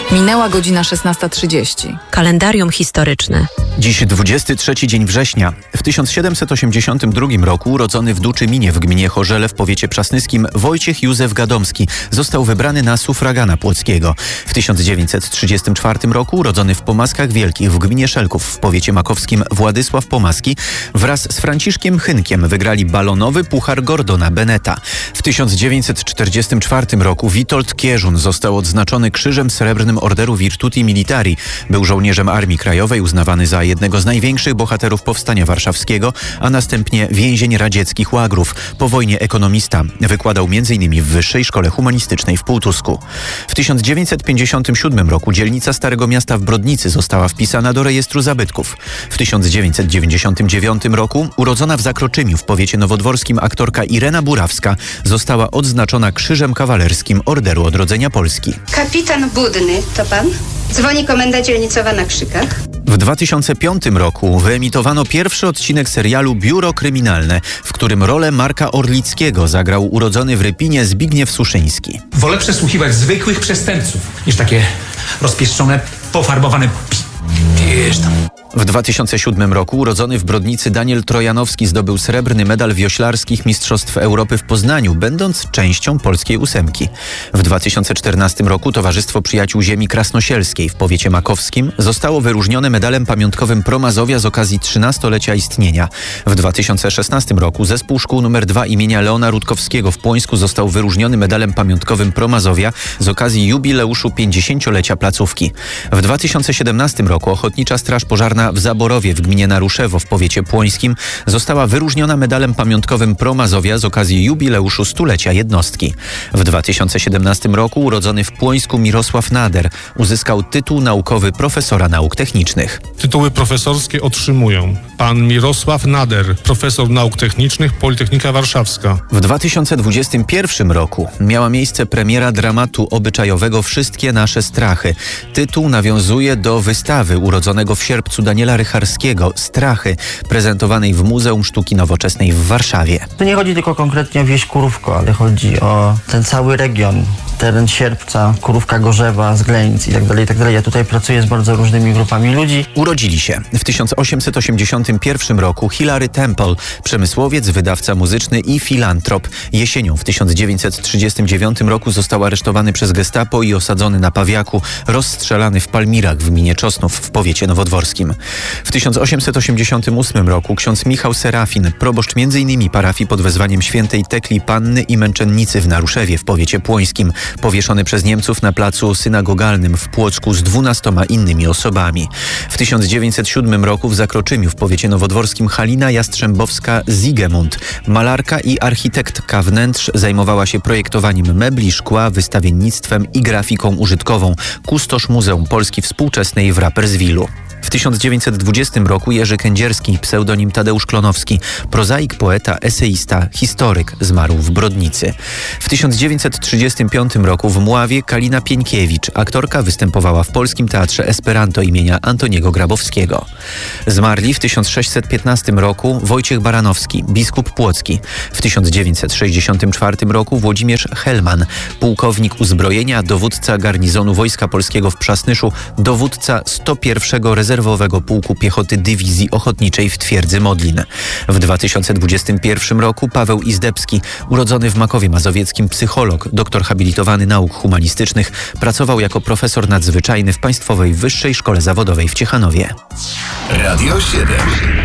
Minęła godzina 16:30. Kalendarium historyczne. Dziś 23 dzień września. W 1782 roku urodzony w Duczyminie w gminie Chorzele w powiecie przasnyskim Wojciech Józef Gadomski został wybrany na sufragana płockiego. W 1934 roku urodzony w Pomaskach Wielkich w gminie Szelków w powiecie makowskim Władysław Pomaski wraz z Franciszkiem Chynkiem wygrali balonowy Puchar Gordona Beneta. W 1944 roku Witold Kierzun został odznaczony Krzyżem Srebrnym Orderu Virtuti Militari. Był żołnierzem Armii Krajowej, uznawany za jednego z największych bohaterów Powstania Warszawskiego, a następnie więzień radzieckich łagrów. Po wojnie ekonomista. Wykładał m.in. w Wyższej Szkole Humanistycznej w Półtusku. W 1957 roku dzielnica Starego Miasta w Brodnicy została wpisana do rejestru zabytków. W 1999 roku urodzona w Zakroczymiu w powiecie nowodworskim aktorka Irena Burawska została odznaczona Krzyżem Kawalerskim Orderu Odrodzenia Polski. Kapitan Budny, to pan? Dzwoni komenda dzielnicowa na Krzykach. W 2005 roku wyemitowano pierwszy odcinek serialu Biuro Kryminalne, w którym rolę Marka Orlickiego zagrał urodzony w Rypinie Zbigniew Suszyński. Wolę przesłuchiwać zwykłych przestępców niż takie rozpieszczone, pofarbowane wiesz tam. W 2007 roku urodzony w Brodnicy Daniel Trojanowski zdobył srebrny medal wioślarskich Mistrzostw Europy w Poznaniu, będąc częścią polskiej ósemki. W 2014 roku Towarzystwo Przyjaciół Ziemi Krasnosielskiej w powiecie makowskim zostało wyróżnione medalem pamiątkowym Pro Mazowia z okazji 13-lecia istnienia. W 2016 roku Zespół Szkół nr 2 imienia Leona Rutkowskiego w Płońsku został wyróżniony medalem pamiątkowym Pro Mazowia z okazji jubileuszu 50-lecia placówki. W 2017 roku Ochotnicza Straż Pożarna w Zaborowie w gminie Naruszewo w powiecie płońskim została wyróżniona medalem pamiątkowym Pro Mazowia z okazji jubileuszu 100-lecia jednostki. W 2017 roku urodzony w Płońsku Mirosław Nader uzyskał tytuł naukowy profesora nauk technicznych. Tytuły profesorskie otrzymują pan Mirosław Nader, profesor nauk technicznych, Politechnika Warszawska. W 2021 roku miała miejsce premiera dramatu obyczajowego Wszystkie nasze strachy. Tytuł nawiązuje do wystawy urodzonego w sierpcu Daniela Rycharskiego Strachy, prezentowanej w Muzeum Sztuki Nowoczesnej w Warszawie. Tu nie chodzi tylko konkretnie o wieś Kurówko, ale chodzi o ten cały region, teren Sierpca, Kurówka, Gorzewa, Zglenic i tak dalej. Ja tutaj pracuję z bardzo różnymi grupami ludzi. Urodzili się w 1881 roku Hilary Temple, przemysłowiec, wydawca muzyczny i filantrop. Jesienią w 1939 roku został aresztowany przez gestapo i osadzony na Pawiaku, rozstrzelany w Palmirach w gminie Czosnów w powiecie nowodworskim. W 1888 roku ksiądz Michał Serafin, proboszcz m.in. parafii pod wezwaniem świętej Tekli Panny i Męczennicy w Naruszewie w powiecie płońskim, powieszony przez Niemców na placu synagogalnym w Płocku z 12 innymi osobami. W 1907 roku w Zakroczymiu w powiecie nowodworskim Halina Jastrzębowska-Zigemund, malarka i architektka wnętrz, zajmowała się projektowaniem mebli, szkła, wystawiennictwem i grafiką użytkową. Kustosz Muzeum Polski Współczesnej w Rapperswilu. W 1920 roku Jerzy Kędzierski, pseudonim Tadeusz Klonowski, prozaik, poeta, eseista, historyk, zmarł w Brodnicy. W 1935 roku w Mławie Kalina Pieńkiewicz, aktorka, występowała w Polskim Teatrze Esperanto imienia Antoniego Grabowskiego. Zmarli w 1615 roku Wojciech Baranowski, biskup płocki. W 1964 roku Włodzimierz Helman, pułkownik uzbrojenia, dowódca garnizonu Wojska Polskiego w Przasnyszu, dowódca 101 Rezerwowego Pułku Piechoty Dywizji Ochotniczej w Twierdzy Modlin. W 2021 roku Paweł Izdebski, urodzony w Makowie Mazowieckim psycholog, doktor habilitowany nauk humanistycznych, pracował jako profesor nadzwyczajny w Państwowej Wyższej Szkole Zawodowej w Ciechanowie. Radio 7.